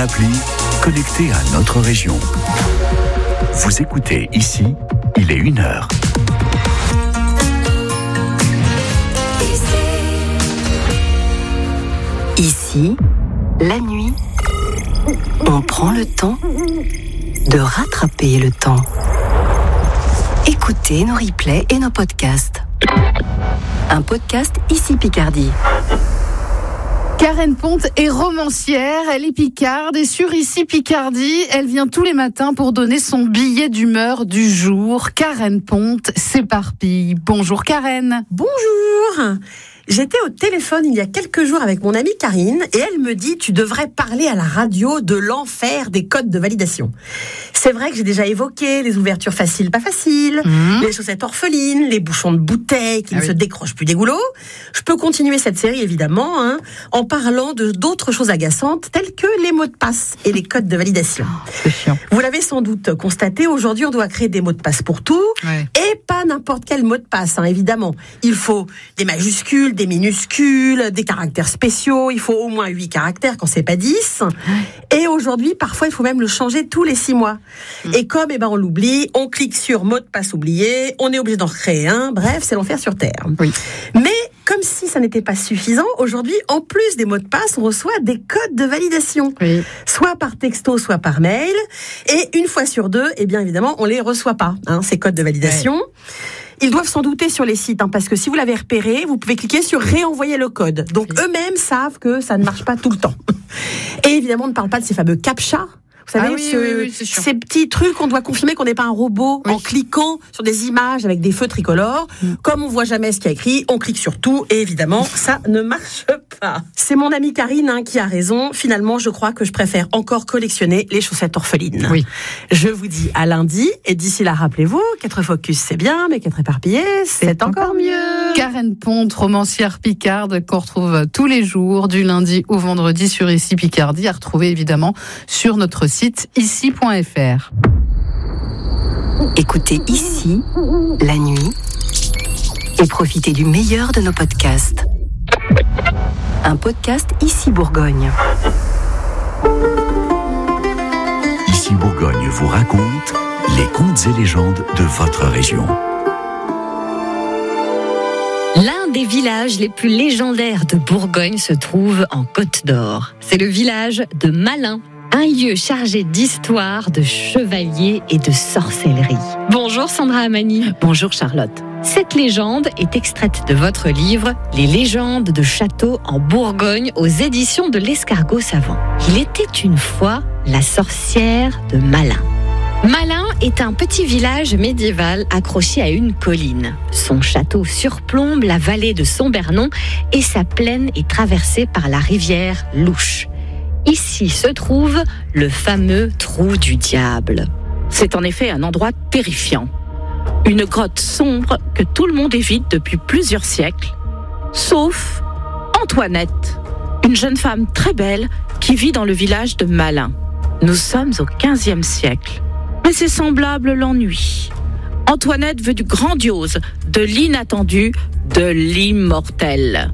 appli connectée à notre région. Vous écoutez ici, il est 1h. Ici, la nuit, on prend le temps de rattraper le temps. Écoutez nos replays et nos podcasts. Un podcast Ici Picardie. Karen Ponte est romancière, elle est picarde et sur Ici Picardie, elle vient tous les matins pour donner son billet d'humeur du jour. Karen Ponte s'éparpille. Bonjour Karen. Bonjour. J'étais au téléphone il y a quelques jours avec mon amie Karine et elle me dit « Tu devrais parler à la radio de l'enfer des codes de validation ». C'est vrai que j'ai déjà évoqué les ouvertures faciles, pas faciles, les chaussettes orphelines, les bouchons de bouteilles qui ne se décrochent plus des goulots. Je peux continuer cette série évidemment en parlant d'autres choses agaçantes telles que les mots de passe et les codes de validation. C'est chiant. Vous l'avez sans doute constaté, aujourd'hui on doit créer des mots de passe pour tout et pas n'importe quel mot de passe, évidemment. Il faut des majuscules, des minuscules, des caractères spéciaux, il faut au moins 8 caractères quand c'est pas 10. Et aujourd'hui, parfois, il faut même le changer tous les 6 mois. Et comme on l'oublie, on clique sur mot de passe oublié, on est obligé d'en recréer un, bref, c'est l'enfer sur Terre. Oui. Mais comme si ça n'était pas suffisant, aujourd'hui, en plus des mots de passe, on reçoit des codes de validation. Oui. Soit par texto, soit par mail. Et une fois sur deux, bien évidemment, on les reçoit pas, ces codes de validation. Ouais. Ils doivent s'en douter sur les sites, parce que si vous l'avez repéré, vous pouvez cliquer sur réenvoyer le code. Donc eux-mêmes savent que ça ne marche pas tout le temps. Et évidemment, on ne parle pas de ces fameux CAPTCHA. Vous savez, ces petits trucs qu'on doit confirmer qu'on n'est pas un robot en cliquant sur des images avec des feux tricolores. Comme on voit jamais ce qu'il y a écrit, on clique sur tout et évidemment, ça ne marche pas. C'est mon amie Karine qui a raison. Finalement, je crois que je préfère encore collectionner les chaussettes orphelines. Oui. Je vous dis à lundi et d'ici là, rappelez-vous, 4 focus c'est bien, mais 4 éparpillés, c'est encore mieux. Karen Ponte, romancière picarde qu'on retrouve tous les jours, du lundi au vendredi sur Ici Picardie, à retrouver évidemment sur notre site ici.fr. Écoutez Ici, la nuit, et profitez du meilleur de nos podcasts. Un podcast Ici Bourgogne. Ici Bourgogne vous raconte les contes et légendes de votre région. L'un des villages les plus légendaires de Bourgogne se trouve en Côte d'Or. C'est le village de Malin. Un lieu chargé d'histoire, de chevaliers et de sorcellerie. Bonjour Sandra Amani. Bonjour Charlotte. Cette légende est extraite de votre livre « Les légendes de châteaux en Bourgogne » aux éditions de l'Escargot Savant. Il était une fois la sorcière de Malin. Malin est un petit village médiéval accroché à une colline. Son château surplombe la vallée de Sombernon et sa plaine est traversée par la rivière Louche. Ici se trouve le fameux trou du diable. C'est en effet un endroit terrifiant. Une grotte sombre que tout le monde évite depuis plusieurs siècles, sauf Antoinette, une jeune femme très belle qui vit dans le village de Malin. Nous sommes au XVe siècle, mais c'est semblable l'ennui. Antoinette veut du grandiose, de l'inattendu, de l'immortel.